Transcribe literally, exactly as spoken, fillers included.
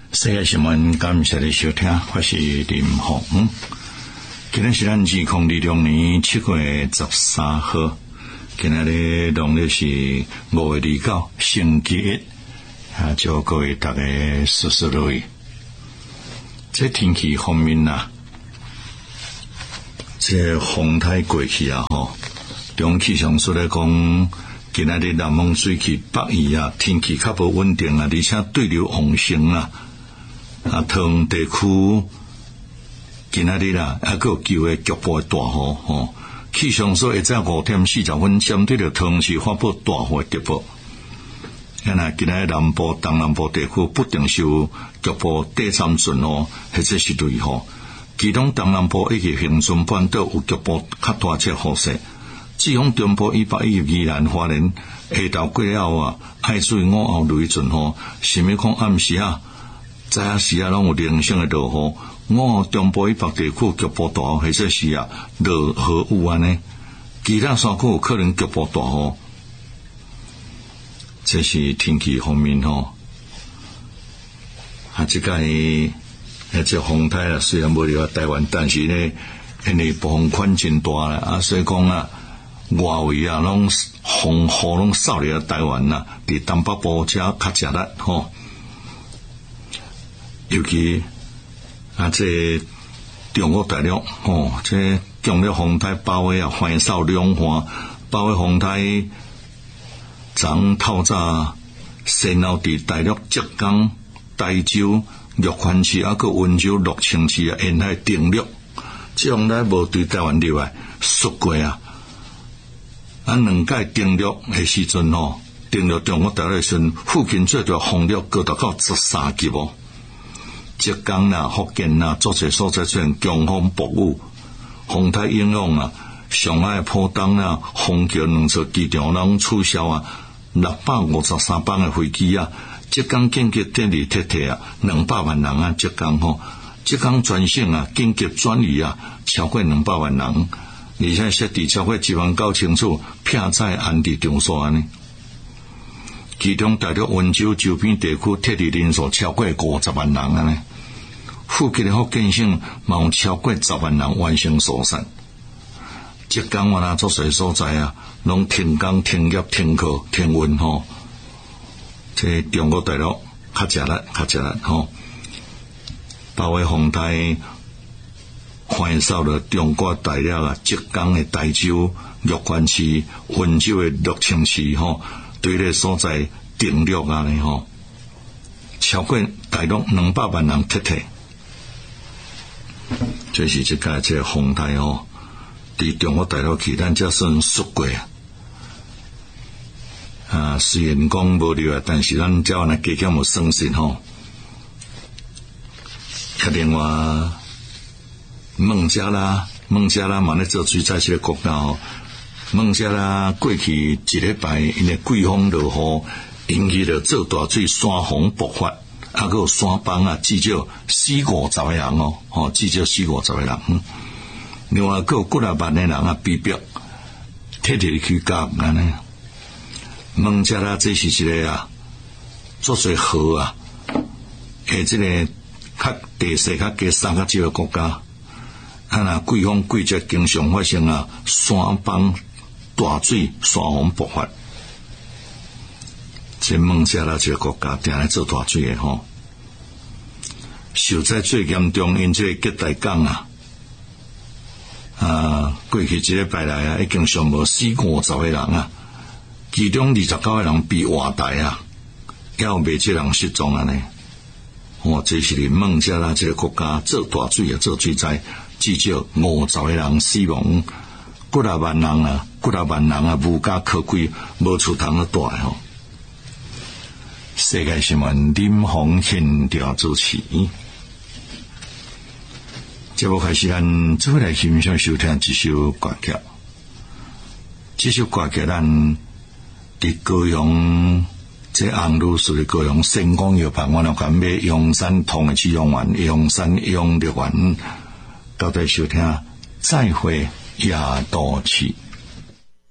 世界新闻，感谢你收听，我是林鸿。今天是咱二零二零年七月十三号，今天的农历是五月二九，星期一。啊，祝各位大家事事如意。这天气方面啊，这风台过去啊，吼，中气象署来讲，今仔日南方水气北移啊，天气较无稳定啊，而且对流旺盛啊。啊，塘地区今仔日啦，还佫有机会局部大雨吼。气象所会在五点四十分针对着塘市发布大雨特报。啊，那今仔日南部、东南部地区不定受局部第三顺哦，或者是雷雨。其中东南部以及恒春半岛有局部较大只雨势。至于中部以北以及宜兰花莲下昼过后啊，爱注意午后雷阵雨。甚物讲暗时啊？早下时啊，拢有零星的落雨。午后中部以北地区局部大雨，或者是啊落豪雨安尼。其他山区有可能局部大雨。这是天气方面吼。啊，即个诶，这风台啊，虽然无离开台湾，但是呢，因为风款真大啦，啊，所以讲啊，外围啊，拢风雨拢扫入台湾啦，伫东北部遮较食力吼。尤其啊，这中国大陆吼，这强烈风台包围啊，环扫两岸，包围风台，昨透早先后伫大陆浙江、台州、玉泉市啊，佮温州、乐清市啊，沿海登陆，这风台无对台湾入来xuất过啊。啊，两届登陆的时阵吼，登陆中国大陆的时阵，附近最大风力高达到十三级哦。浙江啦、福建啦，诸多所在出现强风暴雨，风台影响啊，上海浦东啦、虹桥两座机场拢取消啊，六百五十三班的飞机啊，浙江紧急电力撤退啊，两百万人啊，浙江吼，浙江全省啊紧急转移啊，超过两百万人，而且设置超过一万九千处片载安置场所安尼。其中大陆温州周边地区撤离人数超过五十万人安尼，附近的福建省嘛有超过十万人完成疏散。浙江啊，做些所在啊，拢停工、停业、停课、停运吼。这中国大陆较食力、较食力吼，包围风台环扫了中国大陆啊，浙江的台州、玉泉市、温州的乐清市吼。对咧所在登陆啊呢吼，超过大陆两百万人撤退，这是即个这个风台吼，伫中国大陆去咱才算xuất过啊。虽然讲无入来，但是咱只安尼加减有算算吼。啊，另外孟加拉，孟加拉嘛咧做水灾这个国家吼。孟加拉过去一礼拜，因为季风落雨，引起了做大水，山洪爆发，啊，佮有山崩啊，至少四五十个人哦，吼，至少四五十个人。嗯、另外，佮有几啊万个人啊，被迫撤离去家安尼。孟加拉这是一个啊，做侪河啊，诶，这个较地势较低、山较少的国家，啊，那季风季节经常发生啊，山崩。大水、山洪爆发，这孟加拉这个国家定来做大水的吼，受灾最严重，因这个吉大港啊，啊，过去一礼拜来啊，已经上无四五十个人啊，其中二十九个人被活逮啊，还有未少人失踪啊呢。哦，这是伫孟加拉这个国家做大水啊，做水灾，至少五十个人死亡。几啊万人啊，几啊万人啊，无家可归，无厝通去住吼。世界新闻林鸿现调主持。节目开始，咱做来欣赏收听一首歌曲。这首歌曲咱伫高雄，这红女士的高雄成功药房，我俩讲买阳山同的治疗丸，阳山养乐丸，到底收听再会。亚多奇。